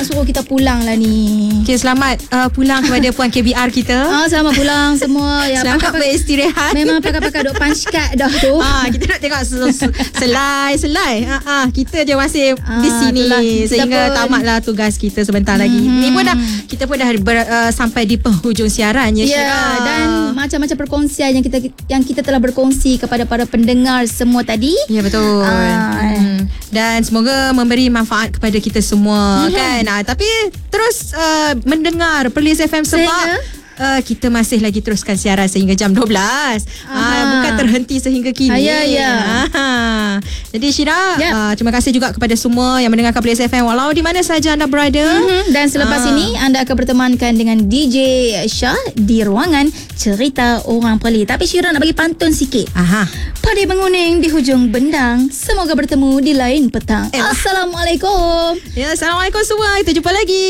Suruh kita pulang lah ni. Okay, selamat pulang kepada Puan KBR kita. Selamat pulang semua. Ya, Selamat beristirahat. Memang pakai-pakai duk punch card dah tu. Kita nak tengok selai. Kita je masih di sini itulah. sehingga tamatlah tugas kita sebentar lagi. Ni pun kita pun dah sampai di penghujung siaran ya, Syira. Dan macam-macam perkongsian yang kita telah berkongsi kepada para pendengar semua tadi. Ya, betul. Dan semoga memberi manfaat kepada kita semua kan. Tapi terus mendengar Perlis FM sebab kita masih lagi teruskan siaran sehingga jam 12. Bukan terhenti sehingga kini. Jadi Syira, terima kasih juga kepada semua yang mendengarkan Perlis FM walau di mana saja anda berada. Dan selepas ini anda akan bertemankan dengan DJ Syah di ruangan Cerita Orang Perlis. Tapi Syira nak bagi pantun sikit. Padi menguning di hujung bendang, semoga bertemu di lain petang. Assalamualaikum. Ya, Assalamualaikum semua. Kita jumpa lagi.